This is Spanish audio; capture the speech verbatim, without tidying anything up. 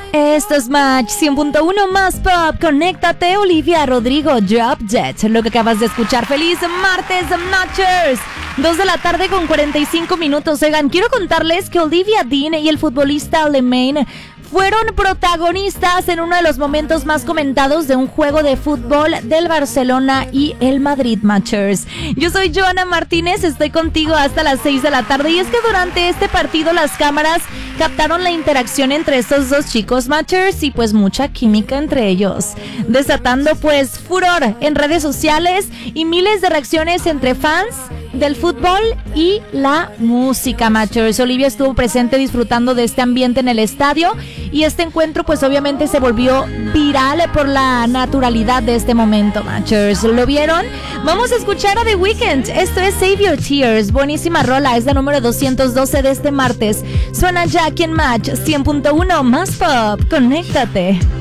Esto es Match cien punto uno más pop. Conéctate, Olivia Rodrigo, Drop Jet. Lo que acabas de escuchar. Feliz martes, Matchers. Dos de la tarde con cuarenta y cinco minutos. Oigan, quiero contarles que Olivia Dean y el futbolista Alemán fueron protagonistas en uno de los momentos más comentados de un juego de fútbol del Barcelona y el Madrid, Matchers. Yo soy Joana Martínez, estoy contigo hasta las seis de la tarde. Y es que durante este partido las cámaras captaron la interacción entre estos dos chicos, Matchers, y pues mucha química entre ellos, desatando pues furor en redes sociales y miles de reacciones entre fans del fútbol y la música, Matchers. Olivia estuvo presente disfrutando de este ambiente en el estadio y este encuentro pues obviamente se volvió viral por la naturalidad de este momento, Matchers. ¿Lo vieron? Vamos a escuchar a The Weeknd. Esto es Save Your Tears. Buenísima rola, es la número doscientos doce de este martes. Suena ya aquí en Match cien punto uno más pop. Conéctate.